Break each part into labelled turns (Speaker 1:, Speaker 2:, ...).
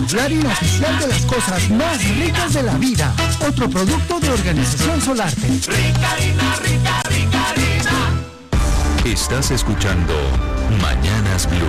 Speaker 1: la harina oficial de las cosas más ricas de la vida. Otro producto de Organización Solarte.
Speaker 2: Rica harina, rica, rica harina.
Speaker 3: Estás escuchando Mañanas Blue.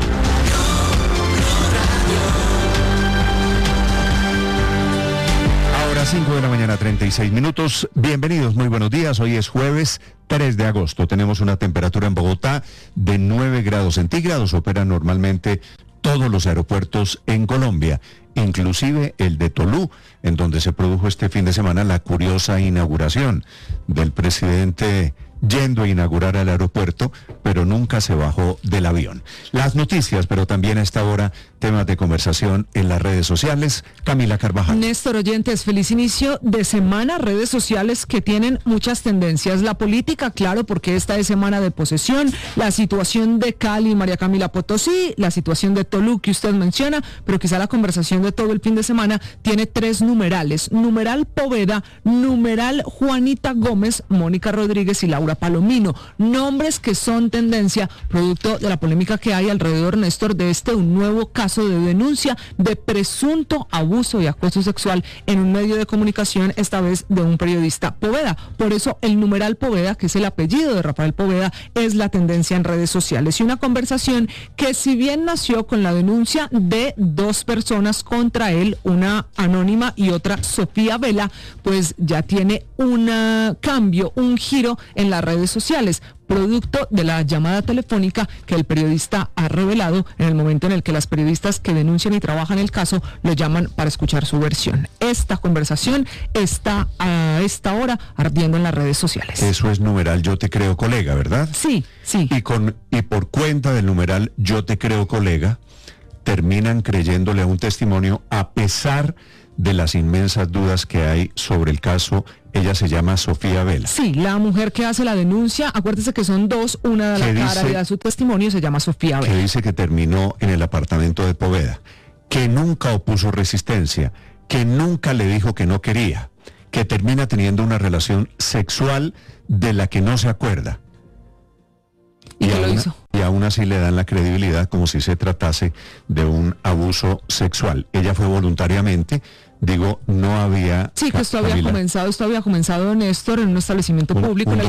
Speaker 4: Ahora 5 de la mañana, 36 minutos. Bienvenidos, muy buenos días. Hoy es jueves 3 de agosto. Tenemos una temperatura en Bogotá de 9 grados centígrados. Operan normalmente todos los aeropuertos en Colombia, inclusive el de Tolú, en donde se produjo este fin de semana la curiosa inauguración del presidente yendo a inaugurar el aeropuerto, pero nunca se bajó del avión. Las noticias, pero también a esta hora, temas de conversación en las redes sociales. Camila Carvajal.
Speaker 5: Néstor Oyentes, feliz inicio de semana. Redes sociales que tienen muchas tendencias. La política, claro, porque esta es semana de posesión. La situación de Cali, María Camila Potosí, la situación de Tolú que usted menciona, pero quizá la conversación de todo el fin de semana tiene 3 numerales. Numeral Poveda, numeral Juanita Gómez, Mónica Rodríguez y Laura Palomino. Nombres que son tendencia, producto de la polémica que hay alrededor, Néstor, de un nuevo caso de denuncia de presunto abuso y acoso sexual en un medio de comunicación, esta vez de un periodista, Poveda. Por eso el numeral Poveda, que es el apellido de Rafael Poveda, es la tendencia en redes sociales. Y una conversación que, si bien nació con la denuncia de 2 personas contra él, una anónima y otra Sofía Vela, pues ya tiene un cambio, un giro en las redes sociales, producto de la llamada telefónica que el periodista ha revelado en el momento en el que las periodistas que denuncian y trabajan el caso lo llaman para escuchar su versión. Esta conversación está a esta hora ardiendo en las redes sociales.
Speaker 4: Eso es numeral Yo Te Creo Colega, ¿verdad?
Speaker 5: Sí, sí.
Speaker 4: Y por cuenta del numeral Yo Te Creo Colega, terminan creyéndole a un testimonio a pesar de las inmensas dudas que hay sobre el caso. Ella se llama Sofía Vela.
Speaker 5: Sí, la mujer que hace la denuncia, acuérdese que son 2, una da la cara y da su testimonio, se llama Sofía Vela.
Speaker 4: Que dice que terminó en el apartamento de Poveda, que nunca opuso resistencia, que nunca le dijo que no quería, que termina teniendo una relación sexual de la que no se acuerda.
Speaker 5: ¿Y qué lo hizo?
Speaker 4: Y aún así le dan la credibilidad como si se tratase de un abuso sexual. Ella fue voluntariamente, no había...
Speaker 5: Sí, que esto había comenzado, Néstor, en un establecimiento público en el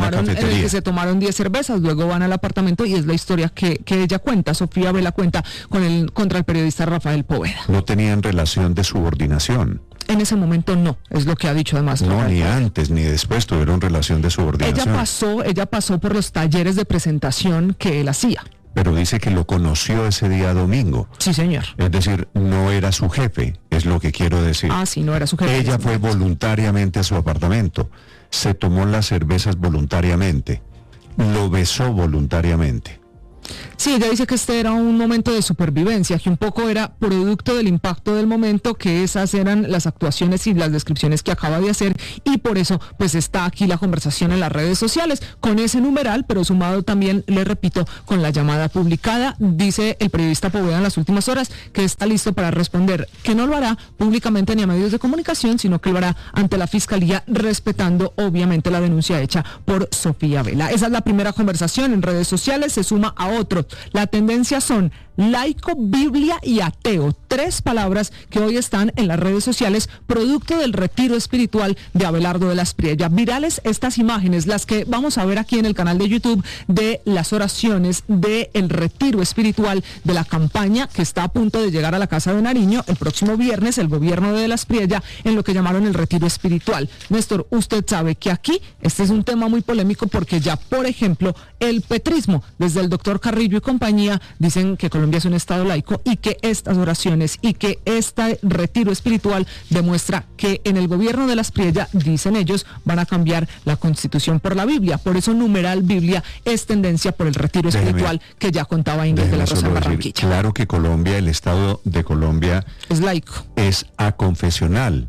Speaker 5: que se tomaron 10 cervezas, luego van al apartamento y es la historia que ella cuenta, Sofía Vela cuenta contra el periodista Rafael Poveda.
Speaker 4: No tenían relación de subordinación.
Speaker 5: En ese momento no, es lo que ha dicho además.
Speaker 4: No, ni antes ni después tuvieron relación de subordinación.
Speaker 5: Ella pasó por los talleres de presentación que él hacía.
Speaker 4: Pero dice que lo conoció ese día domingo.
Speaker 5: Sí, señor.
Speaker 4: Es decir, no era su jefe, es lo que quiero decir.
Speaker 5: Ah, sí, no era su jefe.
Speaker 4: Ella fue voluntariamente a su apartamento, se tomó las cervezas voluntariamente, lo besó voluntariamente.
Speaker 5: Sí, ella dice que este era un momento de supervivencia, que un poco era producto del impacto del momento, que esas eran las actuaciones y las descripciones que acaba de hacer, y por eso pues está aquí la conversación en las redes sociales, con ese numeral, pero sumado también, le repito, con la llamada publicada. Dice el periodista Poveda en las últimas horas que está listo para responder, que no lo hará públicamente ni a medios de comunicación, sino que lo hará ante la Fiscalía, respetando obviamente la denuncia hecha por Sofía Vela. Esa es la primera conversación en redes sociales, se suma a otros. La tendencia son laico, Biblia y ateo, 3 palabras que hoy están en las redes sociales, producto del retiro espiritual de Abelardo de las Priella. Virales estas imágenes, las que vamos a ver aquí en el canal de YouTube, de las oraciones del retiro espiritual de la campaña que está a punto de llegar a la Casa de Nariño el próximo viernes, el gobierno de las Priella, en lo que llamaron el retiro espiritual. Néstor, usted sabe que aquí este es un tema muy polémico porque ya, por ejemplo, el petrismo, desde el doctor Carrillo y compañía, dicen que Colombia es un estado laico y que estas oraciones y que este retiro espiritual demuestra que en el gobierno de las Priella, dicen ellos, van a cambiar la Constitución por la Biblia. Por eso numeral Biblia es tendencia por el retiro espiritual que ya contaba Ingrid de la Rosa Barranquilla.
Speaker 4: Claro que Colombia, el estado de Colombia
Speaker 5: es laico,
Speaker 4: es aconfesional,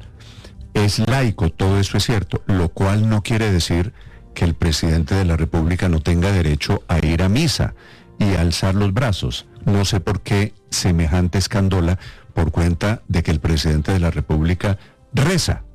Speaker 4: es laico, todo eso es cierto, lo cual no quiere decir que el presidente de la República no tenga derecho a ir a misa y alzar los brazos. No sé por qué semejante escándola por cuenta de que el presidente de la República reza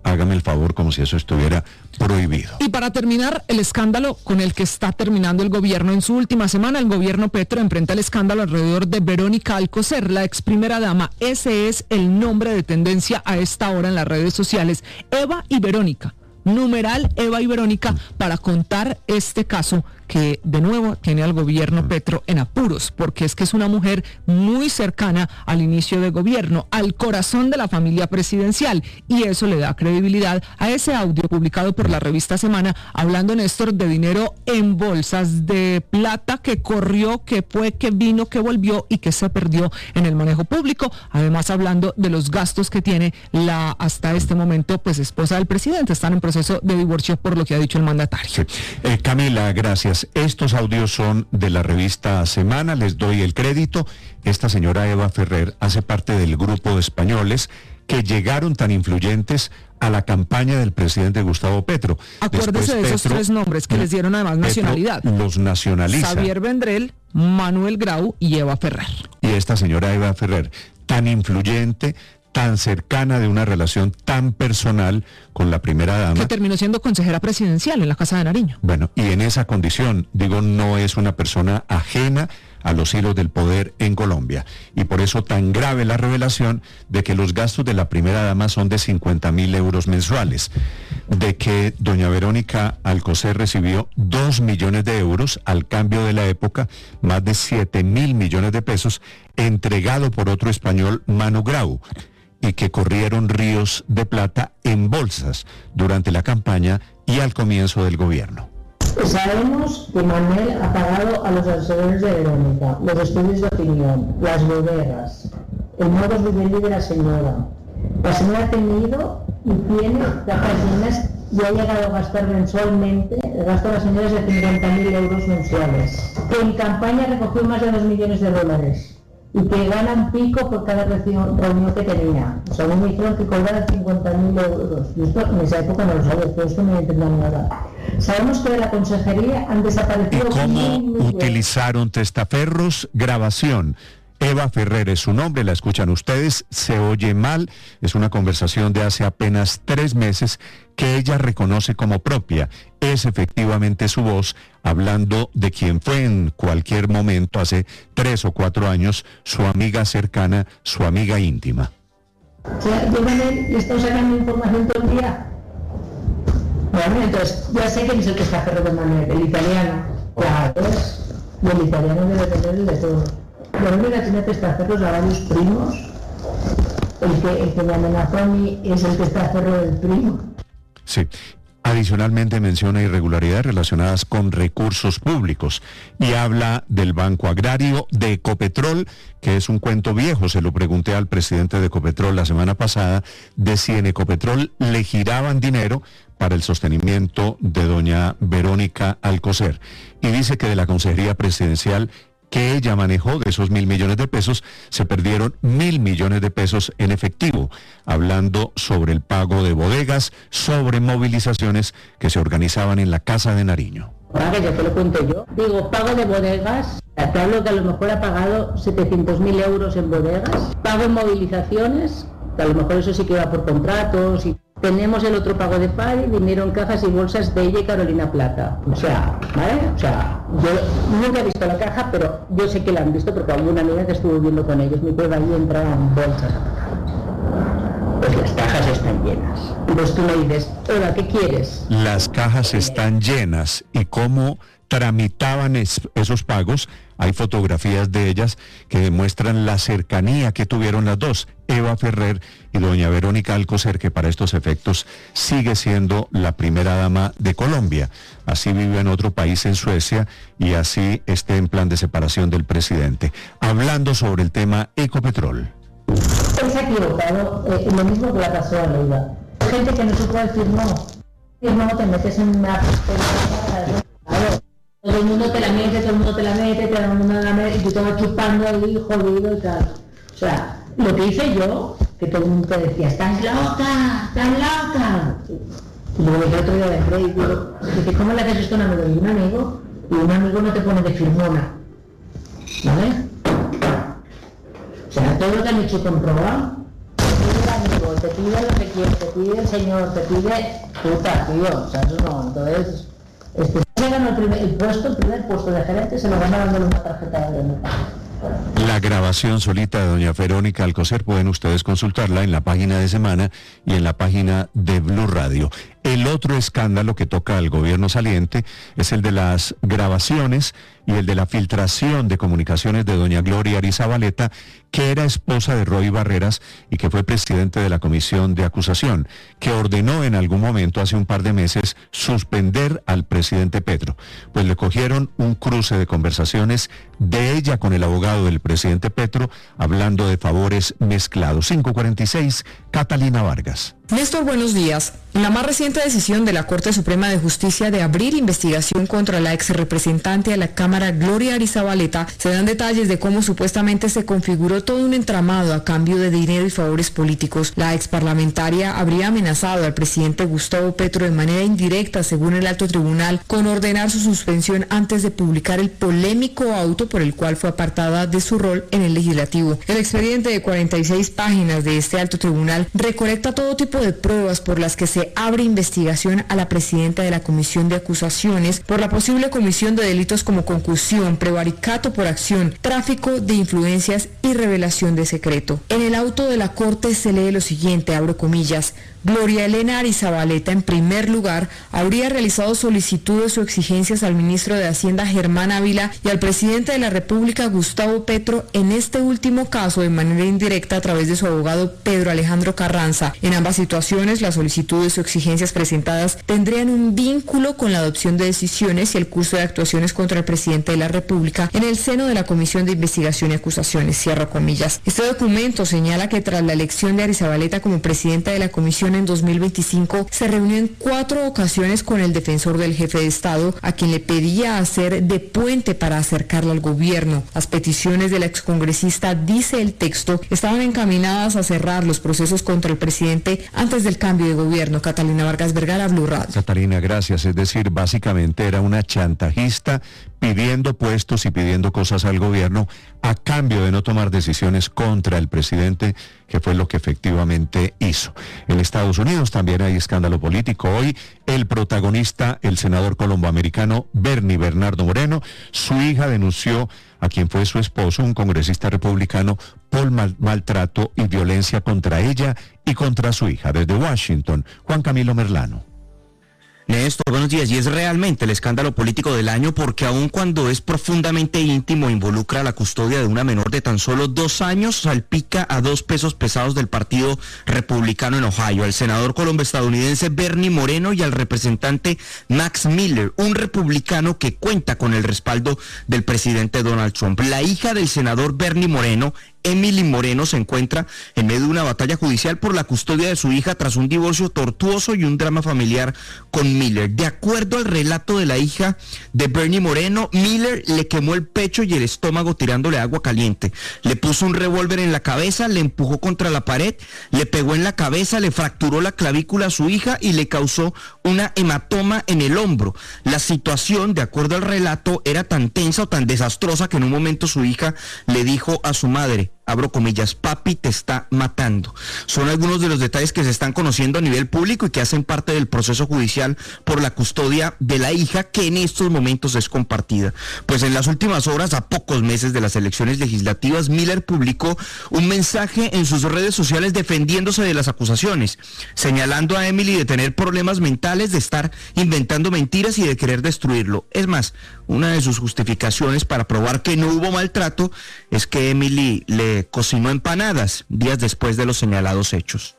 Speaker 4: hágame el favor, como si eso estuviera prohibido.
Speaker 5: Y para terminar, el escándalo con el que está terminando el gobierno. En su última semana, el gobierno Petro enfrenta el escándalo alrededor de Verónica Alcocer, la ex primera dama. Ese es el nombre de tendencia a esta hora en las redes sociales. Eva y Verónica. Numeral Eva y Verónica, para contar este caso que de nuevo tiene al gobierno Petro en apuros, porque es que es una mujer muy cercana al inicio del gobierno, al corazón de la familia presidencial, y eso le da credibilidad a ese audio publicado por la revista Semana, hablando, Néstor, de dinero en bolsas, de plata que corrió, que fue, que vino, que volvió y que se perdió en el manejo público, además hablando de los gastos que tiene la hasta este momento pues esposa del presidente. Están en proceso de divorcio, por lo que ha dicho el mandatario.
Speaker 4: Sí. Camila, gracias. Estos audios son de la revista Semana, les doy el crédito. Esta señora Eva Ferrer hace parte del grupo de españoles que llegaron tan influyentes a la campaña del presidente Gustavo Petro.
Speaker 5: Acuérdese de esos tres nombres que les dieron además nacionalidad.
Speaker 4: Los nacionaliza.
Speaker 5: Xavier Vendrell, Manuel Grau y Eva Ferrer.
Speaker 4: Y esta señora Eva Ferrer, tan influyente, tan cercana, de una relación tan personal con la primera dama.
Speaker 5: Que terminó siendo consejera presidencial en la Casa de Nariño.
Speaker 4: Bueno, y en esa condición, digo, no es una persona ajena a los hilos del poder en Colombia. Y por eso tan grave la revelación de que los gastos de la primera dama son de 50.000 euros mensuales, de que doña Verónica Alcocer recibió 2 millones de euros, al cambio de la época, más de 7.000 millones de pesos, entregado por otro español, Manu Grau, y que corrieron ríos de plata en bolsas durante la campaña y al comienzo del gobierno.
Speaker 6: Sabemos que Manuel ha pagado a los asesores de Verónica, los estudios de opinión, las bodegas, el modus vivendi de la señora. La señora ha tenido y tiene cajas llenas y ha llegado a gastar mensualmente, el gasto de la señora es de 50.000 euros mensuales. Que en campaña recogió más de 2 millones de dólares. Y que ganan pico por cada reunión que tenía. O sea, a mí me dijeron que cobraban 50.000 euros. Y esto en esa época no lo sabía, pero esto no me entiendo nada. Sabemos que de la consejería han desaparecido...
Speaker 4: ¿Y cómo utilizaron testaferros? Grabación. Eva Ferrer es su nombre, la escuchan ustedes, se oye mal, es una conversación de hace apenas 3 meses que ella reconoce como propia. Es efectivamente su voz hablando de quien fue en cualquier momento, hace 3 o 4 años, su amiga cercana, su amiga íntima.
Speaker 6: O sea, yo le estoy sacando información todo el día. Bueno, entonces, ya sé quién es el testaferro de Manuel, el italiano. Claro, y el italiano debe tener el de todo. Verónica tiene testaferros a varios primos. El que me amenazó a mí es el testaferro del primo.
Speaker 4: Sí. Adicionalmente menciona irregularidades relacionadas con recursos públicos y habla del Banco Agrario, de Ecopetrol, que es un cuento viejo. Se lo pregunté al presidente de Ecopetrol la semana pasada, de si en Ecopetrol le giraban dinero para el sostenimiento de doña Verónica Alcocer. Y dice que de la Consejería Presidencial que ella manejó, de esos 1.000 millones de pesos, se perdieron 1.000 millones de pesos en efectivo, hablando sobre el pago de bodegas, sobre movilizaciones que se organizaban en la Casa de Nariño.
Speaker 6: Ahora que ya te lo cuento yo, digo, pago de bodegas, te hablo que a lo mejor ha pagado 700.000 euros en bodegas, pago en movilizaciones, que a lo mejor eso sí que va por contratos, y tenemos el otro pago de pari, dinero en cajas y bolsas de ella y Carolina Plata. O sea, ¿vale? O sea, yo nunca he visto la caja, pero yo sé que la han visto porque hubo una amiga que estuvo viendo con ellos, mi prueba ahí entraban bolsas. Pues las cajas están llenas. Pues tú me dices, Eva, ¿qué quieres?
Speaker 4: Las cajas están llenas. ¿Y cómo tramitaban esos pagos? Hay fotografías de ellas que demuestran la cercanía que tuvieron las dos, Eva Ferrer y doña Verónica Alcocer, que para estos efectos sigue siendo la primera dama de Colombia. Así vive en otro país, en Suecia, y así está en plan de separación del presidente. Hablando sobre el tema Ecopetrol.
Speaker 6: Él se ha equivocado, lo mismo que la pasó a Leida. Hay gente que no se puede decir no. Y no te metes en una... Claro. Todo el mundo te la mete, todo el mundo te la mete, todo el mundo la mete, y tú te vas chupando ahí, jodido y tal. O sea, lo que hice yo, que todo el mundo te decía, ¡estás loca! ¡Estás loca! Y luego el otro día entré y digo, ¿cómo le haces esto a un amigo? Y un amigo no te pone de firmona. ¿Vale? O sea, todo lo que han hecho comprobado. amigo, te pide lo que quieres, te pide el señor, te pide puta, tío, o sea, eso no, entonces, se ganó el primer puesto de gerente, se lo ganó dándole una tarjeta de Verónica.
Speaker 4: La grabación solita de doña Verónica Alcocer pueden ustedes consultarla en la página de Semana y en la página de Blue Radio. El otro escándalo que toca al gobierno saliente es el de las grabaciones y el de la filtración de comunicaciones de doña Gloria Arizabaleta, que era esposa de Roy Barreras y que fue presidente de la comisión de acusación, que ordenó en algún momento, hace un par de meses, suspender al presidente Petro. Pues le cogieron un cruce de conversaciones de ella con el abogado del presidente Petro, hablando de favores mezclados. 5:46, Catalina Vargas.
Speaker 7: Néstor, buenos días. En la más reciente decisión de la Corte Suprema de Justicia de abrir investigación contra la ex representante de la Cámara, Gloria Arizabaleta, se dan detalles de cómo supuestamente se configuró todo un entramado a cambio de dinero y favores políticos. La ex parlamentaria habría amenazado al presidente Gustavo Petro de manera indirecta, según el alto tribunal, con ordenar su suspensión antes de publicar el polémico auto por el cual fue apartada de su rol en el legislativo. El expediente de 46 páginas de este alto tribunal recolecta todo tipo de pruebas por las que se abre investigación a la presidenta de la Comisión de Acusaciones por la posible comisión de delitos como concusión, prevaricato por acción, tráfico de influencias y revelación de secreto. En el auto de la Corte se lee lo siguiente, abro comillas: Gloria Elena Arizabaleta, en primer lugar, habría realizado solicitudes o exigencias al ministro de Hacienda Germán Ávila y al presidente de la República Gustavo Petro, en este último caso de manera indirecta a través de su abogado Pedro Alejandro Carranza. En ambas situaciones, las solicitudes o exigencias presentadas tendrían un vínculo con la adopción de decisiones y el curso de actuaciones contra el presidente de la República en el seno de la Comisión de Investigación y Acusaciones, cierro comillas. Este documento señala que tras la elección de Arizabaleta como presidenta de la Comisión en 2025, se reunió en 4 ocasiones con el defensor del jefe de Estado, a quien le pedía hacer de puente para acercarla al gobierno. Las peticiones de la excongresista, dice el texto, estaban encaminadas a cerrar los procesos contra el presidente antes del cambio de gobierno. Catalina Vargas Vergara, Blue Radio.
Speaker 4: Catalina, gracias. Es decir, básicamente era una chantajista pidiendo puestos y pidiendo cosas al gobierno a cambio de no tomar decisiones contra el presidente, que fue lo que efectivamente hizo. En Estados Unidos también hay escándalo político. Hoy el protagonista, el senador colomboamericano Bernie Bernardo Moreno, su hija denunció a quien fue su esposo, un congresista republicano, por maltrato y violencia contra ella y contra su hija. Desde Washington, Juan Camilo Merlano.
Speaker 8: Néstor, buenos días. Y es realmente el escándalo político del año, porque aun cuando es profundamente íntimo, involucra la custodia de una menor de tan solo 2 años, salpica a 2 pesos pesados del Partido Republicano en Ohio, al senador colombo-estadounidense Bernie Moreno y al representante Max Miller, un republicano que cuenta con el respaldo del presidente Donald Trump. La hija del senador Bernie Moreno, Emily Moreno, se encuentra en medio de una batalla judicial por la custodia de su hija tras un divorcio tortuoso y un drama familiar con Miller. De acuerdo al relato de la hija de Bernie Moreno, Miller le quemó el pecho y el estómago tirándole agua caliente. Le puso un revólver en la cabeza, le empujó contra la pared, le pegó en la cabeza, le fracturó la clavícula a su hija y le causó una hematoma en el hombro. La situación, de acuerdo al relato, era tan tensa o tan desastrosa que en un momento su hija le dijo a su madre, abro comillas, papi te está matando. Son algunos de los detalles que se están conociendo a nivel público y que hacen parte del proceso judicial por la custodia de la hija, que en estos momentos es compartida. Pues en las últimas horas, a pocos meses de las elecciones legislativas, Miller publicó un mensaje en sus redes sociales defendiéndose de las acusaciones, señalando a Emily de tener problemas mentales, de estar inventando mentiras y de querer destruirlo. Es más, una de sus justificaciones para probar que no hubo maltrato es que Emily le cocinó empanadas días después de los señalados hechos.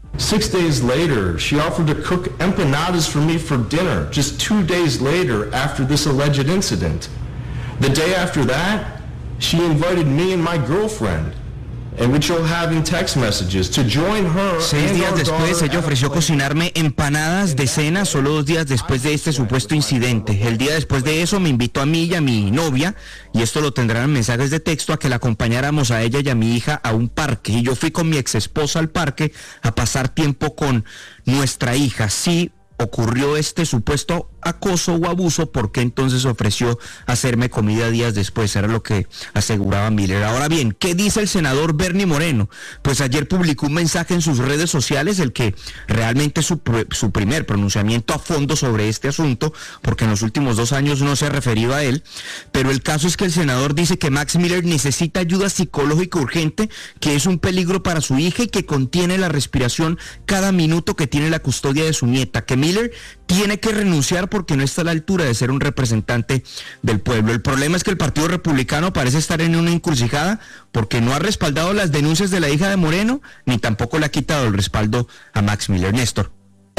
Speaker 9: 6 days later, she offered to cook empanadas for me for dinner, just 2 days later after this alleged incident. The day after that, she invited me and my girlfriend, and which you'll have in text messages, to join her.
Speaker 8: 6 días después, ella ofreció cocinarme empanadas de cena, solo 2 días después de este supuesto incidente. El día después de eso me invitó a mí y a mi novia, y esto lo tendrán en mensajes de texto, a que la acompañáramos a ella y a mi hija a un parque. Y yo fui con mi ex esposa al parque a pasar tiempo con nuestra hija. Sí, ocurrió este supuesto acoso o abuso, ¿por qué entonces ofreció hacerme comida días después? Era lo que aseguraba Miller. Ahora bien, ¿qué dice el senador Bernie Moreno? Pues ayer publicó un mensaje en sus redes sociales, el que realmente es su primer pronunciamiento a fondo sobre este asunto, porque en los últimos 2 años no se ha referido a él, pero el caso es que el senador dice que Max Miller necesita ayuda psicológica urgente, que es un peligro para su hija y que contiene la respiración cada minuto que tiene la custodia de su nieta, que Miller tiene que renunciar porque no está a la altura de ser un representante del pueblo. El problema es que el Partido Republicano parece estar en una encrucijada porque no ha respaldado las denuncias de la hija de Moreno, ni tampoco le ha quitado el respaldo a Max Miller. Néstor.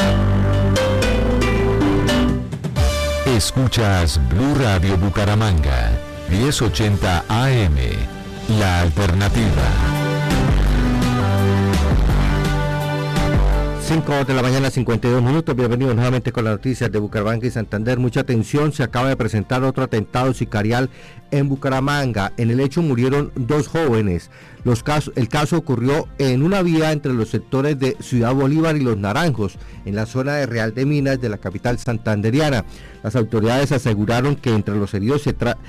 Speaker 3: Escuchas Blue Radio Bucaramanga, 1080 AM, La Alternativa.
Speaker 10: 5 de la mañana, 52 minutos. Bienvenidos nuevamente con las noticias de Bucaramanga y Santander. Mucha atención, se acaba de presentar otro atentado sicarial en Bucaramanga. En el hecho murieron 2 jóvenes. El caso ocurrió en una vía entre los sectores de Ciudad Bolívar y Los Naranjos, en la zona de Real de Minas de la capital santanderiana. Las autoridades aseguraron que entre los heridos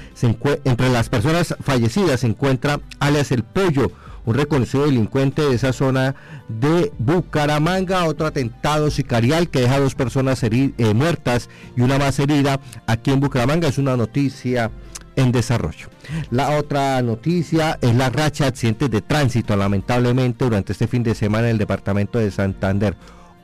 Speaker 10: entre las personas fallecidas se encuentra alias El Pollo, un reconocido delincuente de esa zona de Bucaramanga. Otro atentado sicarial que deja 2 personas muertas y una más herida aquí en Bucaramanga. Es una noticia en desarrollo. La otra noticia es la racha de accidentes de tránsito, lamentablemente, durante este fin de semana en el departamento de Santander.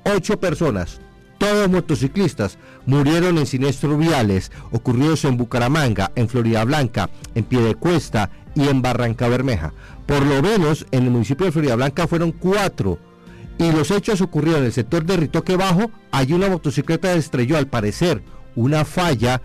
Speaker 10: 8 personas, todos motociclistas, murieron en siniestros viales ocurridos en Bucaramanga, en Floridablanca, en Piedecuesta y en Barrancabermeja. Por lo menos en el municipio de Floridablanca fueron 4, y los hechos ocurrieron en el sector de Ritoque Bajo. Allí una motocicleta estrelló, al parecer, una falla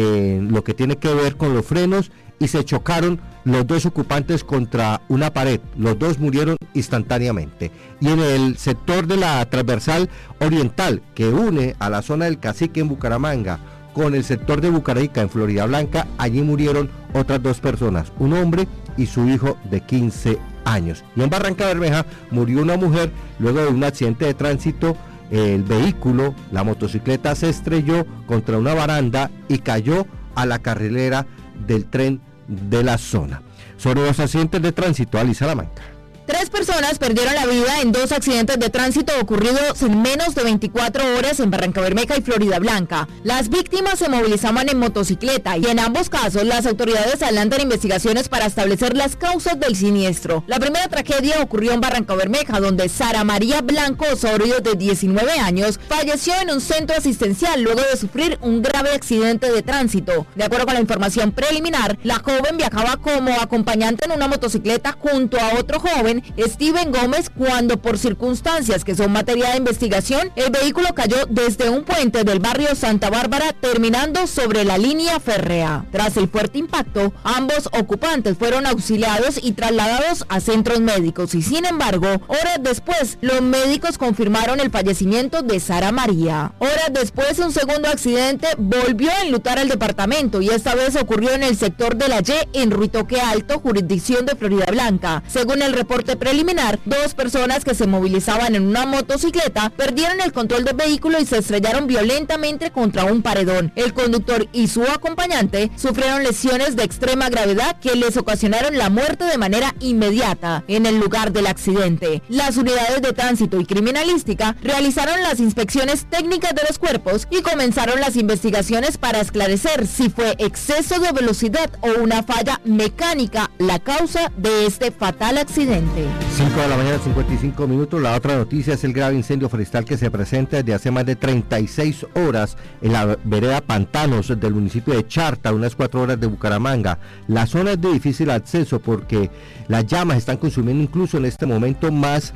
Speaker 10: en lo que tiene que ver con los frenos, y se chocaron los 2 ocupantes contra una pared. Los 2 murieron instantáneamente. Y en el sector de la transversal oriental, que une a la zona del Cacique en Bucaramanga con el sector de Bucaraíca en Floridablanca, allí murieron otras 2 personas, un hombre y su hijo de 15 años. Y en Barrancabermeja murió una mujer luego de un accidente de tránsito. El vehículo, la motocicleta, se estrelló contra una baranda y cayó a la carrilera del tren de la zona. Sobre los accidentes de tránsito, Ali Salamanca.
Speaker 11: 3 personas perdieron la vida en 2 accidentes de tránsito ocurridos en menos de 24 horas en Barrancabermeja y Floridablanca. Las víctimas se movilizaban en motocicleta y en ambos casos las autoridades adelantan investigaciones para establecer las causas del siniestro. La primera tragedia ocurrió en Barrancabermeja, donde Sara María Blanco Osorio, de 19 años, falleció en un centro asistencial luego de sufrir un grave accidente de tránsito. De acuerdo con la información preliminar, la joven viajaba como acompañante en una motocicleta junto a otro joven, Steven Gómez, cuando por circunstancias que son materia de investigación, el vehículo cayó desde un puente del barrio Santa Bárbara, terminando sobre la línea férrea. Tras el fuerte impacto, ambos ocupantes fueron auxiliados y trasladados a centros médicos, y sin embargo, horas después, los médicos confirmaron el fallecimiento de Sara María. Horas después, un segundo accidente volvió a enlutar al departamento, y esta vez ocurrió en el sector de la Y, en Ruitoque Alto, jurisdicción de Floridablanca. Según el reporte preliminar, 2 personas que se movilizaban en una motocicleta perdieron el control del vehículo y se estrellaron violentamente contra un paredón. El conductor y su acompañante sufrieron lesiones de extrema gravedad que les ocasionaron la muerte de manera inmediata en el lugar del accidente. Las unidades de tránsito y criminalística realizaron las inspecciones técnicas de los cuerpos y comenzaron las investigaciones para esclarecer si fue exceso de velocidad o una falla mecánica la causa de este fatal accidente.
Speaker 10: 5 de la mañana, 55 minutos. La otra noticia es el grave incendio forestal que se presenta desde hace más de 36 horas en la vereda Pantanos del municipio de Charta, unas 4 horas de Bucaramanga. La zona es de difícil acceso porque las llamas están consumiendo incluso en este momento más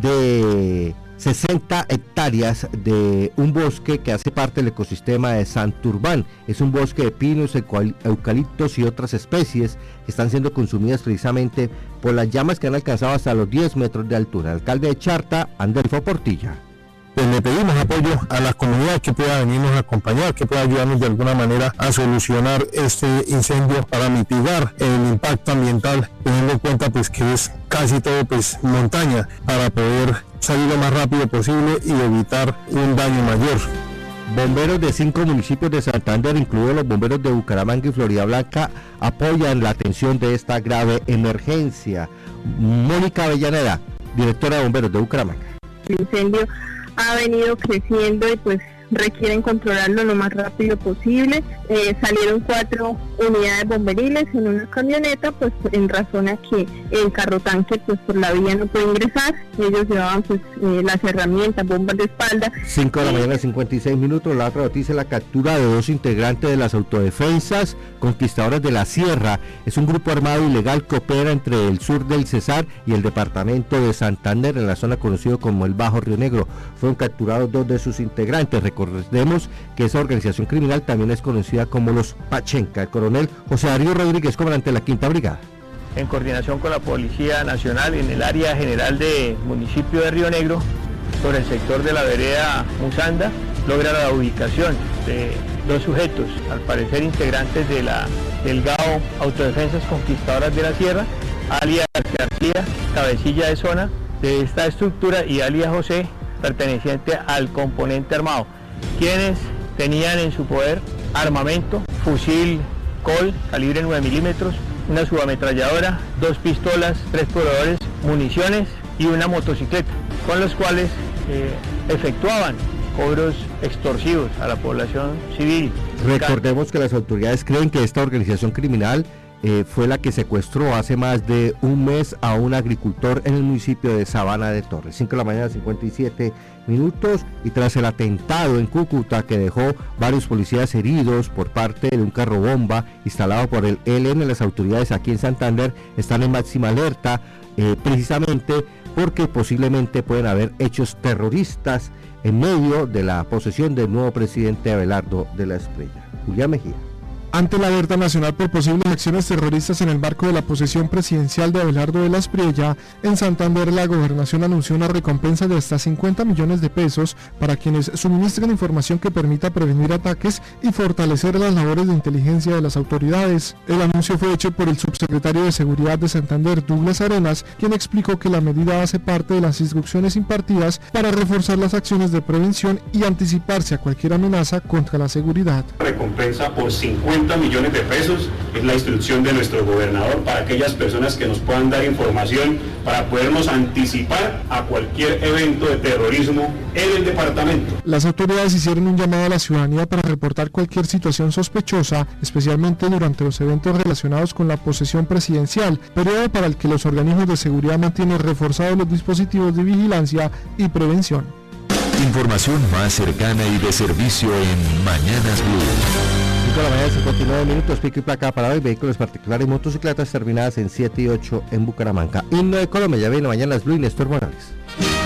Speaker 10: de 60 hectáreas de un bosque que hace parte del ecosistema de Santurbán. Es un bosque de pinos, eucaliptos y otras especies que están siendo consumidas precisamente por las llamas que han alcanzado hasta los 10 metros de altura. El alcalde de Charta, Anderfo Portilla.
Speaker 12: Pues le pedimos apoyo a la comunidad que pueda venirnos a acompañar, que pueda ayudarnos de alguna manera a solucionar este incendio para mitigar el impacto ambiental, teniendo en cuenta pues que es casi todo pues montaña, para poder salir lo más rápido posible y evitar un daño mayor.
Speaker 10: Bomberos de 5 municipios de Santander, incluidos los bomberos de Bucaramanga y Floridablanca, apoyan la atención de esta grave emergencia. Mónica Avellaneda, directora de bomberos de Bucaramanga.
Speaker 13: El incendio ha venido creciendo y pues requieren controlarlo lo más rápido posible. Salieron 4 unidades bomberiles en una camioneta, pues en razón a que el carro tanque pues por la vía no puede ingresar. Ellos llevaban pues las herramientas, bombas de espalda.
Speaker 10: 5 de la mañana, 56 minutos. La otra noticia es la captura de 2 integrantes de las autodefensas Conquistadores de la Sierra. Es un grupo armado ilegal que opera entre el sur del Cesar y el departamento de Santander, en la zona conocida como el Bajo Río Negro. Fueron capturados 2 de sus integrantes. Recordemos que esa organización criminal también es conocida como los Pachenca. El coronel José Darío Rodríguez, comandante de la Quinta Brigada.
Speaker 14: En coordinación con la Policía Nacional en el área general de municipio de Río Negro, sobre el sector de la vereda Musanda, logra la ubicación de 2 sujetos, al parecer integrantes del GAO Autodefensas Conquistadoras de la Sierra, alias García, cabecilla de zona de esta estructura, y alias José, perteneciente al componente armado, quienes tenían en su poder armamento, fusil Colt calibre 9 milímetros, una subametralladora, 2 pistolas, 3 proveedores, municiones y una motocicleta, con los cuales efectuaban cobros extorsivos a la población civil.
Speaker 10: Recordemos que las autoridades creen que esta organización criminal fue la que secuestró hace más de un mes a un agricultor en el municipio de Sabana de Torres. 5 de la mañana, 57 minutos, y tras el atentado en Cúcuta que dejó varios policías heridos por parte de un carro bomba instalado por el ELN, las autoridades aquí en Santander están en máxima alerta, precisamente porque posiblemente pueden haber hechos terroristas en medio de la posesión del nuevo presidente Abelardo de la Espriella. Julián Mejía.
Speaker 15: Ante la alerta nacional por posibles acciones terroristas en el marco de la posesión presidencial de Abelardo de la Espriella, en Santander la gobernación anunció una recompensa de hasta 50 millones de pesos para quienes suministren información que permita prevenir ataques y fortalecer las labores de inteligencia de las autoridades. El anuncio fue hecho por el subsecretario de Seguridad de Santander, Douglas Arenas, quien explicó que la medida hace parte de las instrucciones impartidas para reforzar las acciones de prevención y anticiparse a cualquier amenaza contra la seguridad.
Speaker 16: Recompensa por 50 millones de pesos es la instrucción de nuestro gobernador para aquellas personas que nos puedan dar información para podernos anticipar a cualquier evento de terrorismo en el departamento.
Speaker 15: Las autoridades hicieron un llamado a la ciudadanía para reportar cualquier situación sospechosa, especialmente durante los eventos relacionados con la posesión presidencial, periodo para el que los organismos de seguridad mantienen reforzados los dispositivos de vigilancia y prevención.
Speaker 3: Información más cercana y de servicio en Mañanas Blue.
Speaker 10: 5 de la mañana, 59 minutos, pico y placa para hoy, vehículos particulares y motocicletas terminadas en 7 y 8 en Bucaramanga. Himno de Colombia, ya viene Mañanas Blue y Néstor Morales.